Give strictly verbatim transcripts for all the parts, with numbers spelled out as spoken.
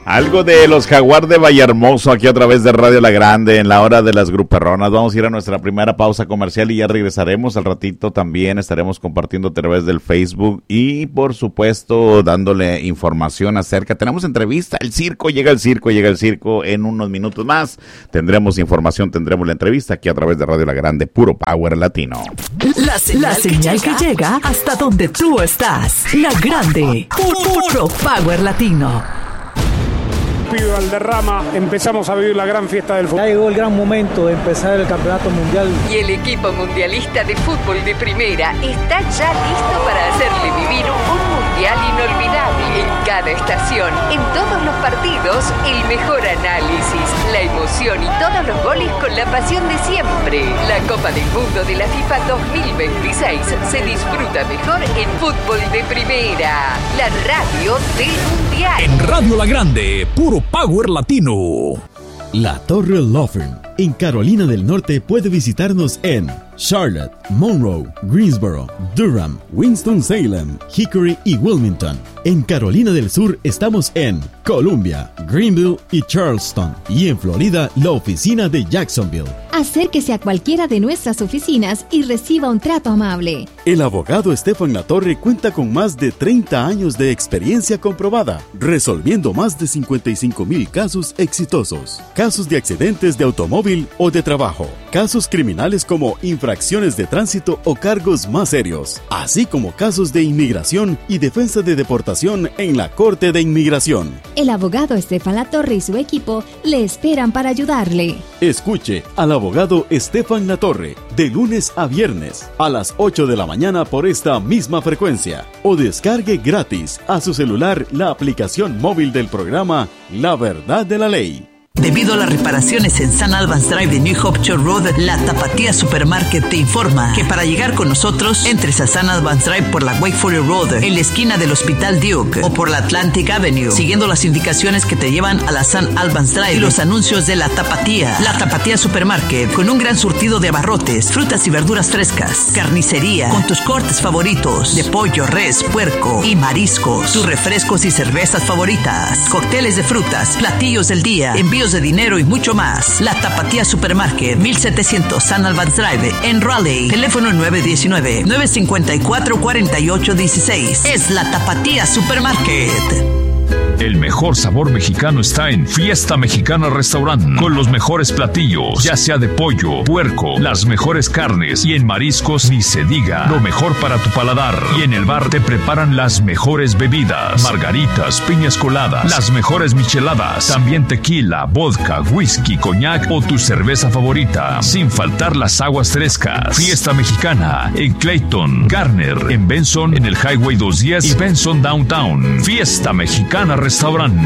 Algo de los Jaguar de Vallehermoso aquí a través de Radio La Grande en la hora de las gruperronas. Vamos a ir a nuestra primera pausa comercial y ya regresaremos. Al ratito también estaremos compartiendo a través del Facebook y por supuesto dándole información acerca. Tenemos entrevista, el circo, llega el circo, llega el circo en unos minutos más. Tendremos información, tendremos la entrevista aquí a través de Radio La Grande, puro power latino. La señal, la señal que, llega que llega hasta donde tú estás. La Grande, puro power latino. Pido Valderrama, empezamos a vivir la gran fiesta del fútbol. Ya llegó el gran momento de empezar el campeonato mundial. Y el equipo mundialista de fútbol de primera está ya listo para hacerle vivir un mundial inolvidable. En cada estación, en todos los partidos, el mejor análisis, la emoción y todos los goles con la pasión de siempre. La Copa del Mundo de la FIFA dos mil veintiséis se disfruta mejor en fútbol de primera. La radio del mundial. En Radio La Grande, puro power latino. La Torre Law Firm en Carolina del Norte puede visitarnos en Charlotte, Monroe, Greensboro, Durham, Winston-Salem, Hickory y Wilmington. En Carolina del Sur estamos en Columbia, Greenville y Charleston. Y en Florida, la oficina de Jacksonville. Acérquese a cualquiera de nuestras oficinas y reciba un trato amable. El abogado Estefan Latorre cuenta con más de treinta años de experiencia comprobada, resolviendo más de cincuenta y cinco mil casos exitosos. Casos de accidentes de automóvil o de trabajo, casos criminales como infracciones de tránsito o cargos más serios, así como casos de inmigración y defensa de deportación en la Corte de Inmigración. El abogado Estefan Latorre y su equipo le esperan para ayudarle. Escuche al abogado Estefan Latorre de lunes a viernes a las ocho de la mañana por esta misma frecuencia o descargue gratis a su celular la aplicación móvil del programa La Verdad de la Ley. Debido a las reparaciones en San Albans Drive de New Hope Shore Road, la Tapatía Supermarket te informa que para llegar con nosotros, entres a San Albans Drive por la Wakefield Road, en la esquina del Hospital Duke, o por la Atlantic Avenue, siguiendo las indicaciones que te llevan a la San Albans Drive y los anuncios de la Tapatía. La Tapatía Supermarket, con un gran surtido de abarrotes, frutas y verduras frescas, carnicería, con tus cortes favoritos, de pollo, res, puerco y mariscos, tus refrescos y cervezas favoritas, cócteles de frutas, platillos del día, envíos de dinero y mucho más. La Tapatía Supermarket, mil setecientos San Albans Drive en Raleigh. Teléfono nueve uno nueve, nueve cinco cuatro, cuatro ocho uno seis. Es la Tapatía Supermarket. El mejor sabor mexicano está en Fiesta Mexicana Restaurant, con los mejores platillos, ya sea de pollo, puerco, las mejores carnes, y en mariscos ni se diga, lo mejor para tu paladar. Y en el bar te preparan las mejores bebidas, margaritas, piñas coladas, las mejores micheladas, también tequila, vodka, whisky, coñac o tu cerveza favorita, sin faltar las aguas frescas. Fiesta Mexicana en Clayton, Garner, en Benson, en el Highway doscientos diez y Benson Downtown. Fiesta Mexicana Restaurant.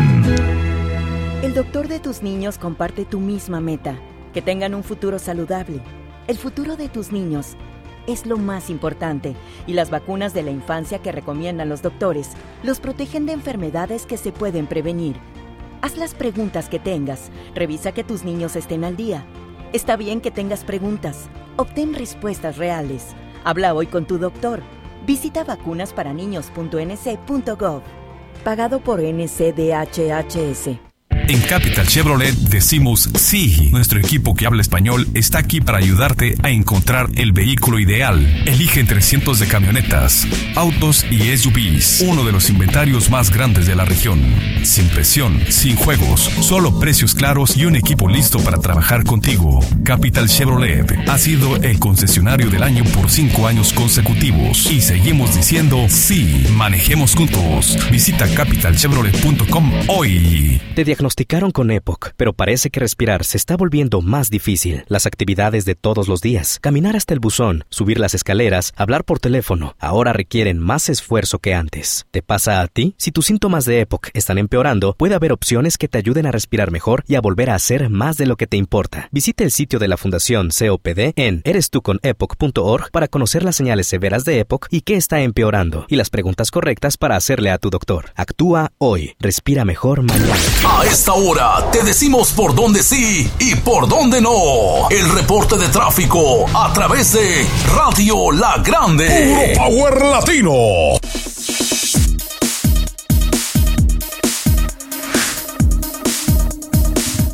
El doctor de tus niños comparte tu misma meta, que tengan un futuro saludable. El futuro de tus niños es lo más importante y las vacunas de la infancia que recomiendan los doctores los protegen de enfermedades que se pueden prevenir. Haz las preguntas que tengas, revisa que tus niños estén al día. Está bien que tengas preguntas, obtén respuestas reales. Habla hoy con tu doctor. Visita vacunas para niños punto n c punto gov. Pagado por N C D H H S. En Capital Chevrolet decimos sí. Nuestro equipo que habla español está aquí para ayudarte a encontrar el vehículo ideal. Elige entre cientos de camionetas, autos y S U Vs. Uno de los inventarios más grandes de la región. Sin presión, sin juegos, solo precios claros y un equipo listo para trabajar contigo. Capital Chevrolet ha sido el concesionario del año por cinco años consecutivos. Y seguimos diciendo sí. Manejemos juntos. Visita capital chevrolet punto com hoy. Te diagnosticaron con E P O C, pero parece que respirar se está volviendo más difícil. Las actividades de todos los días, caminar hasta el buzón, subir las escaleras, hablar por teléfono, ahora requieren más esfuerzo que antes. ¿Te pasa a ti? Si tus síntomas de E P O C están empeorando, puede haber opciones que te ayuden a respirar mejor y a volver a hacer más de lo que te importa. Visita el sitio de la Fundación C O P D en eres tú con epoc punto org para conocer las señales severas de E P O C y qué está empeorando, y las preguntas correctas para hacerle a tu doctor. Actúa hoy. Respira mejor mañana. A esta hora te decimos por dónde sí y por dónde no. El reporte de tráfico a través de Radio La Grande. Puro Power Latino.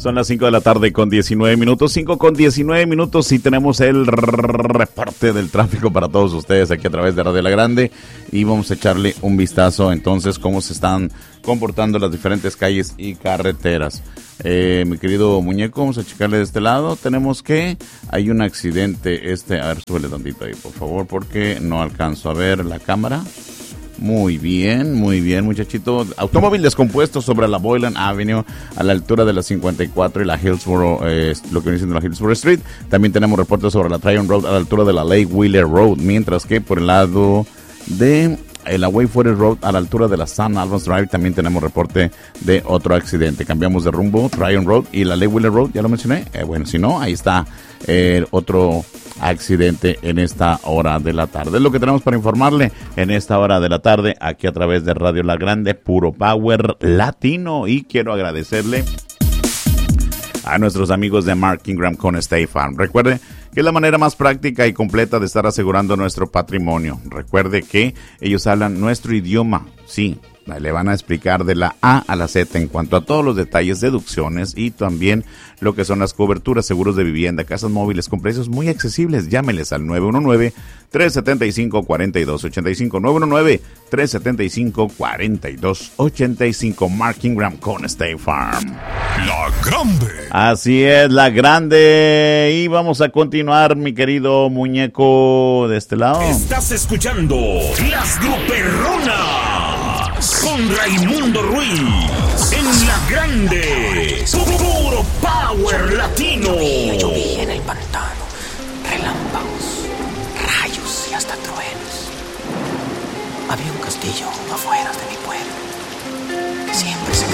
Son las cinco de la tarde con diecinueve minutos, cinco con diecinueve minutos y tenemos el reporte del tráfico para todos ustedes aquí a través de Radio La Grande y vamos a echarle un vistazo entonces cómo se están comportando las diferentes calles y carreteras. Eh, mi querido muñeco, vamos a checarle de este lado. Tenemos que hay un accidente, este, a ver, súbele tantito ahí por favor porque no alcanzo a ver la cámara. Muy bien, muy bien, muchachito. Automóvil descompuesto sobre la Boylan Avenue a la altura de la cincuenta y cuatro y la Hillsborough, eh, lo que viene siendo la Hillsborough Street. También tenemos reportes sobre la Tryon Road a la altura de la Lake Wheeler Road, mientras que por el lado de eh, la Wayfarer Road a la altura de la San Albans Drive también tenemos reporte de otro accidente. Cambiamos de rumbo, Tryon Road y la Lake Wheeler Road, ya lo mencioné. Eh, bueno, si no, ahí está eh, otro accidente en esta hora de la tarde. Es lo que tenemos para informarle en esta hora de la tarde aquí a través de Radio La Grande, puro power latino. Y quiero agradecerle a nuestros amigos de Mark Ingram con State Farm. Recuerde que es la manera más práctica y completa de estar asegurando nuestro patrimonio. Recuerde que ellos hablan nuestro idioma, sí. Le van a explicar de la A a la Z en cuanto a todos los detalles, deducciones y también lo que son las coberturas, seguros de vivienda, casas móviles con precios muy accesibles. Llámeles al nueve uno nueve, tres siete cinco, cuatro dos ocho cinco, nueve uno nueve, tres siete cinco, cuatro dos ocho cinco. Mark Ingram con State Farm. La Grande. Así es, La Grande. Y vamos a continuar, mi querido muñeco, de este lado. Estás escuchando Las Gruperronas con Raimundo Ruiz en La Grande. Puro power latino. Llovía en el pantano, relámpagos, rayos y hasta truenos. Había un castillo afuera de mi pueblo que siempre se